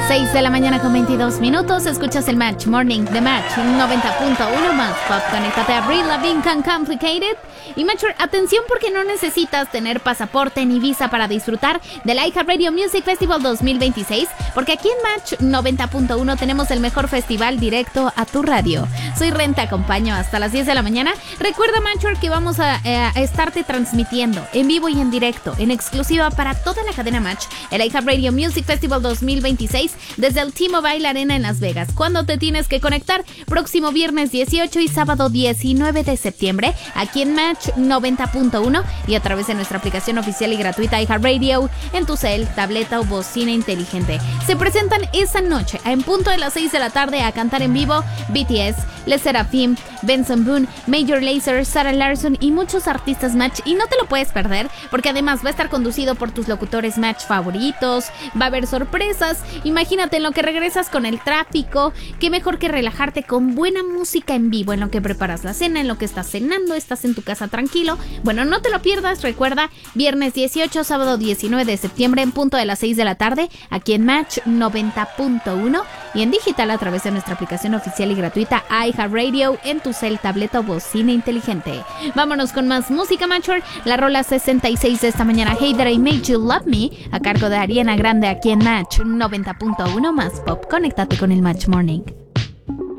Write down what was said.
6 de la mañana con 22 minutos. Escuchas el Match Morning de Match 90.1 más pop. Conéctate a Avril Lavigne con Complicated. Y Matcher, atención, porque no necesitas tener pasaporte ni visa para disfrutar del iHeartRadio Music Festival 2026, porque aquí en Match 90.1 tenemos el mejor festival directo a tu radio. Soy Ren, te acompaño hasta las 10 de la mañana. Recuerda, Matcher, que vamos a estarte transmitiendo en vivo y en directo, en exclusiva para toda la cadena Match, el iHeartRadio Music Festival 2026 desde el T-Mobile Arena en Las Vegas. ¿Cuándo te tienes que conectar? Próximo viernes 18 y sábado 19 de septiembre, aquí en Match 90.1 y a través de nuestra aplicación oficial y gratuita iHeartRadio en tu cel, tableta o bocina inteligente. Se presentan esa noche en punto de las 6 de la tarde a cantar en vivo BTS, Les Seraphim, Benson Boone, Major Lazer, Sarah Larsson y muchos artistas Match, y no te lo puedes perder porque además va a estar conducido por tus locutores Match favoritos, va a haber sorpresas. Imagínate en lo que regresas con el tráfico, qué mejor que relajarte con buena música en vivo en lo que preparas la cena, en lo que estás cenando, estás en tu casa tranquilo. Bueno, no te lo pierdas, recuerda, viernes 18, sábado 19 de septiembre en punto de las 6 de la tarde, aquí en Match 90.1 y en digital a través de nuestra aplicación oficial y gratuita iHeartRadio en tu cel, tableta o bocina inteligente. Vámonos con más música, Matcher. La rola 66 de esta mañana, Hey That I Made You Love Me, a cargo de Ariana Grande, aquí en Match 90.1 más pop. Conéctate con el Match Morning.